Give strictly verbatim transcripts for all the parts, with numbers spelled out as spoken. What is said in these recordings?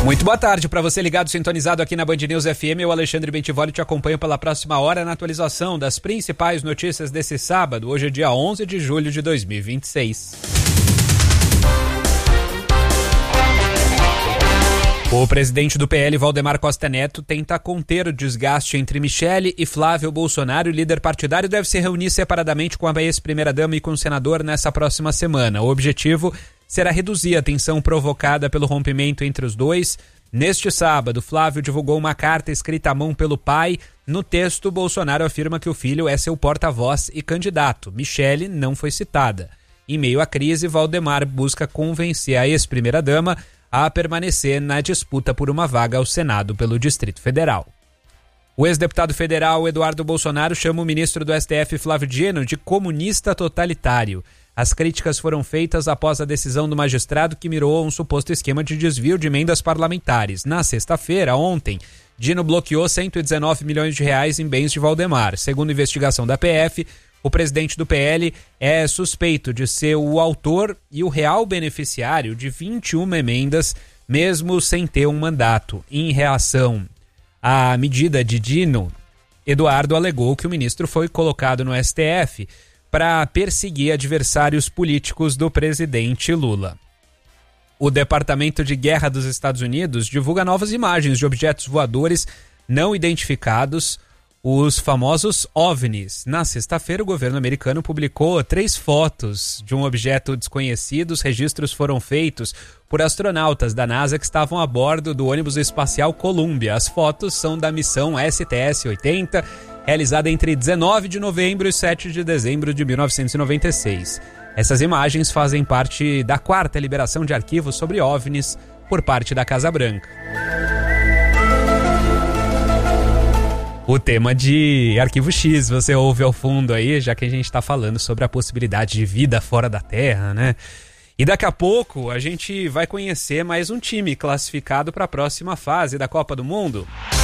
Muito boa tarde para você ligado, sintonizado aqui na Band News F M. Eu, Alexandre Bentivoli, te acompanho pela próxima hora na atualização das principais notícias desse sábado. Hoje é dia onze de julho de dois mil e vinte e seis. O presidente do P L, Valdemar Costa Neto, tenta conter o desgaste entre Michele e Flávio Bolsonaro. O líder partidário deve se reunir separadamente com a ex-primeira-dama e com o senador nessa próxima semana. O objetivo será reduzir a tensão provocada pelo rompimento entre os dois. Neste sábado, Flávio divulgou uma carta escrita à mão pelo pai. No texto, Bolsonaro afirma que o filho é seu porta-voz e candidato. Michele não foi citada. Em meio à crise, Valdemar busca convencer a ex-primeira-dama a permanecer na disputa por uma vaga ao Senado pelo Distrito Federal. O ex-deputado federal Eduardo Bolsonaro chama o ministro do S T F, Flávio Dino, de comunista totalitário. As críticas foram feitas após a decisão do magistrado que mirou um suposto esquema de desvio de emendas parlamentares. Na sexta-feira, ontem, Dino bloqueou cento e dezenove milhões de reais em bens de Valdemar. Segundo investigação da P F, o presidente do P L é suspeito de ser o autor e o real beneficiário de vinte e uma emendas, mesmo sem ter um mandato. Em reação à medida de Dino, Eduardo alegou que o ministro foi colocado no S T F para perseguir adversários políticos do presidente Lula. O Departamento de Guerra dos Estados Unidos divulga novas imagens de objetos voadores não identificados, os famosos OVNIs. Na sexta-feira, o governo americano publicou três fotos de um objeto desconhecido. Os registros foram feitos por astronautas da NASA que estavam a bordo do ônibus espacial Columbia. As fotos são da missão S T S oitenta, realizada entre dezenove de novembro e sete de dezembro de mil novecentos e noventa e seis. Essas imagens fazem parte da quarta liberação de arquivos sobre OVNIs por parte da Casa Branca. O tema de Arquivo X, você ouve ao fundo aí, já que a gente está falando sobre a possibilidade de vida fora da Terra, né? E daqui a pouco a gente vai conhecer mais um time classificado para a próxima fase da Copa do Mundo.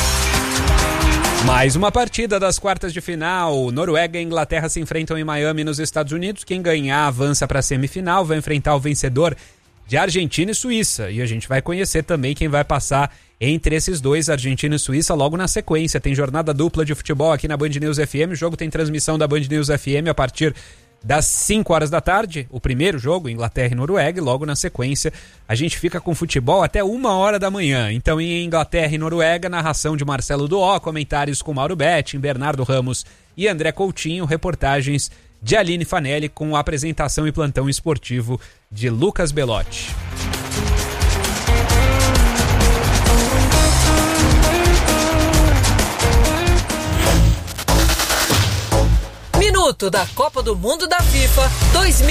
Mais uma partida das quartas de final. Noruega e Inglaterra se enfrentam em Miami, nos Estados Unidos. Quem ganhar avança para a semifinal, vai enfrentar o vencedor de Argentina e Suíça. E a gente vai conhecer também quem vai passar entre esses dois, Argentina e Suíça, logo na sequência. Tem jornada dupla de futebol aqui na Band News F M. O jogo tem transmissão da Band News F M a partir das cinco horas da tarde. O primeiro jogo, Inglaterra e Noruega. E logo na sequência, a gente fica com futebol até uma hora da manhã. Então, em Inglaterra e Noruega, narração de Marcelo Duó, comentários com Mauro Betti, Bernardo Ramos e André Coutinho, reportagens de Aline Fanelli com apresentação e plantão esportivo de Lucas Belotti. Minuto da Copa do Mundo da FIFA dois mil